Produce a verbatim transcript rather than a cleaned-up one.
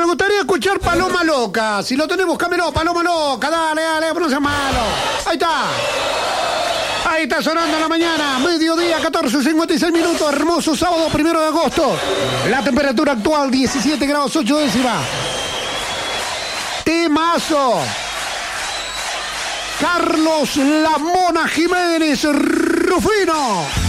gustaría escuchar Paloma Loca. Si lo tenemos, cámelo, Paloma Loca. Dale, dale, no sea malo. Ahí está. Ahí está sonando en la mañana. Mediodía, catorce cincuenta y seis minutos. Hermoso sábado, primero de agosto. La temperatura actual, diecisiete grados ocho décimas. Temazo. Carlos La Mona Jiménez, Rufino.